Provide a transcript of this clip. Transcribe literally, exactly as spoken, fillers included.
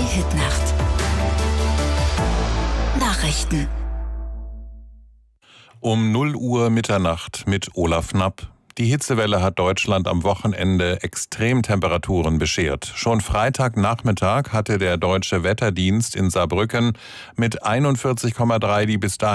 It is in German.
Hitnacht. Nachrichten. Um null Uhr Mitternacht mit Olaf Knapp. Die Hitzewelle hat Deutschland am Wochenende Extremtemperaturen beschert. Schon Freitagnachmittag hatte der Deutsche Wetterdienst in Saarbrücken mit einundvierzig Komma drei die bis dahin